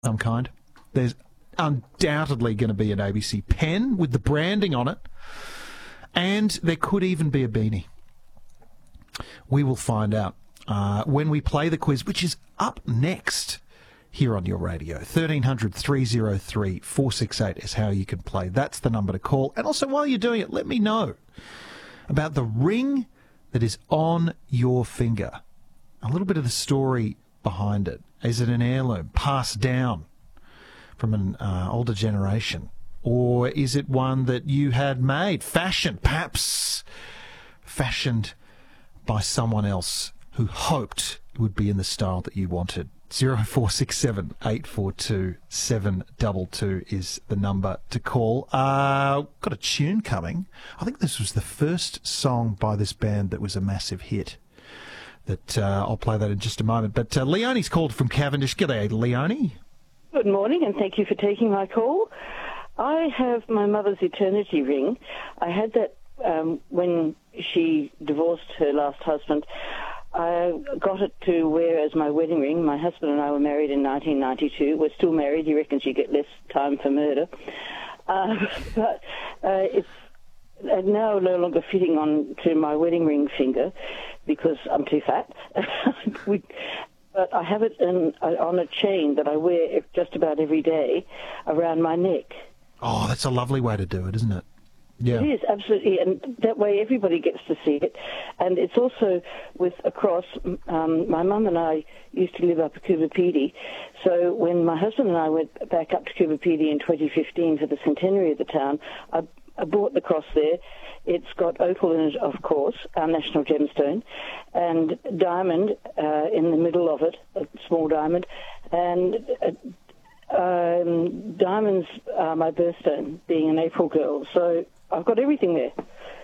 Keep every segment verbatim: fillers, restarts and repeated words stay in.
some kind. There's undoubtedly going to be an A B C pen with the branding on it, and there could even be a beanie. We will find out uh, when we play the quiz, which is up next here on your radio. thirteen hundred, three oh three, four six eight is how you can play. That's the number to call. And also, while you're doing it, let me know about the ring that is on your finger. A little bit of the story behind it. Is it an heirloom passed down from an uh, older generation? Or is it one that you had made, fashioned, perhaps fashioned by someone else who hoped it would be in the style that you wanted? zero four six seven, eight four two, seven two two is the number to call. Uh, got a tune coming. I think this was the first song by this band that was a massive hit. That uh, I'll play that in just a moment. But uh, Leonie's called from Cavendish. G'day, Leonie. Good morning, and thank you for taking my call. I have my mother's eternity ring. I had that um, when she divorced her last husband. I got it to wear as my wedding ring. My husband and I were married in nineteen ninety-two. We're still married. He reckons you get less time for murder. Uh, but uh, it's now no longer fitting on to my wedding ring finger because I'm too fat. we, but I have it in, on a chain that I wear just about every day around my neck. Oh, that's a lovely way to do it, isn't it? Yeah. It is, absolutely, and that way everybody gets to see it. And it's also with a cross. Um, my mum and I used to live up at Coober Pedy, so when my husband and I went back up to Coober Pedy in twenty fifteen for the centenary of the town, I, I bought the cross there. It's got opal in it, of course, our national gemstone, and diamond uh, in the middle of it, a small diamond, and uh, um, diamonds are my birthstone, being an April girl, so I've got everything there.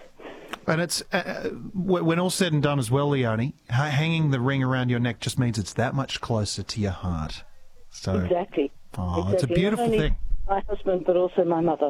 And it's uh, when all's said and done as well, Leonie, hanging the ring around your neck just means it's that much closer to your heart. So, exactly. Oh, exactly. It's a beautiful Not only thing. My husband, but also my mother.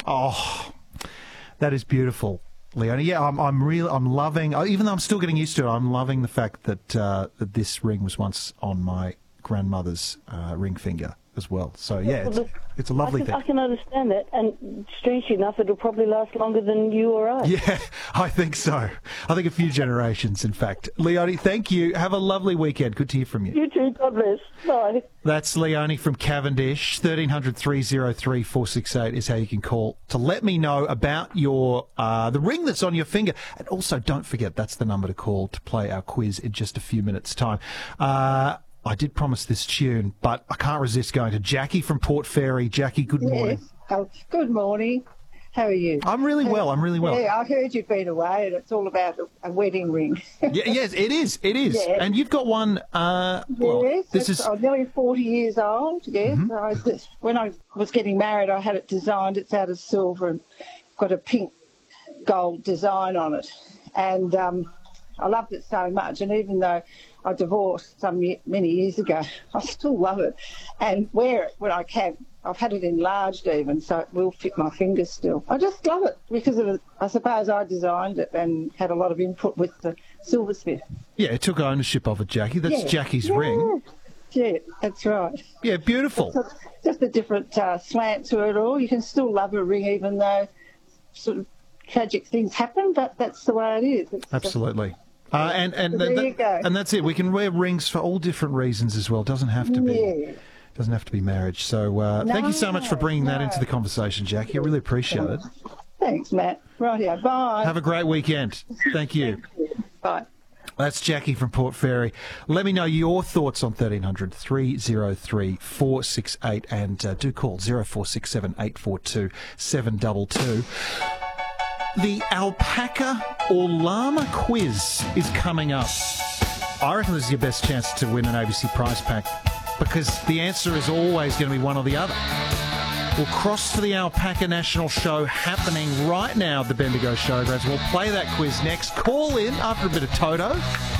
Oh, that is beautiful, Leonie. Yeah, I'm. I'm real. I'm loving. Even though I'm still getting used to it, I'm loving the fact that uh, that this ring was once on my grandmother's uh, ring finger as well. So yeah, it's, it's a lovely I can, thing. I can understand that, and strangely enough, it'll probably last longer than you or I. Yeah, I think so. I think a few generations, in fact. Leonie, thank you. Have a lovely weekend. Good to hear from you. You too. God bless. Bye. That's Leonie from Cavendish. thirteen hundred, three oh three, four six eight is how you can call to let me know about your uh, the ring that's on your finger. And also, don't forget, that's the number to call to play our quiz in just a few minutes' time. Uh, I did promise this tune, but I can't resist going to Jackie from Port Fairy. Jackie, good yes. morning. Oh, good morning. How are you? I'm really well. I'm really well. Yeah, I heard you've been away, and it's all about a, a wedding ring. Yeah, yes, it is. It is. Yes. And you've got one. Uh, well, yes, this is. I'm nearly forty years old. Yes, Mm-hmm. I, this, when I was getting married, I had it designed. It's out of silver and got a pink gold design on it, and um, I loved it so much. And even though I divorced some many years ago, I still love it and wear it when I can. I've had it enlarged even, so it will fit my fingers still. I just love it because of it. I suppose I designed it and had a lot of input with the silversmith. Yeah, it took ownership of it, Jackie. That's yeah. Jackie's yeah. ring. Yeah, that's right. Yeah, beautiful. Just a, just a different uh, slant to it all. You can still love a ring even though sort of tragic things happen, but that's the way it is. It's Absolutely. Uh, and and so there that, you go. and that's it. We can wear rings for all different reasons as well. Doesn't have to be. Yeah. Doesn't have to be marriage. So uh, No, thank you so much for bringing that no. into the conversation, Jackie. I really appreciate it. Thanks, Matt. Rightio. Bye. Have a great weekend. Thank you. Bye. That's Jackie from Port Fairy. Let me know your thoughts on thirteen hundred, three oh three, four six eight and uh, do call zero four six seven, eight four two, seven two two. The alpaca or llama quiz is coming up. I reckon this is your best chance to win an A B C prize pack because the answer is always going to be one or the other. We'll cross to the Alpaca National Show happening right now at the Bendigo Showgrounds. We'll play that quiz next. Call in after a bit of Toto.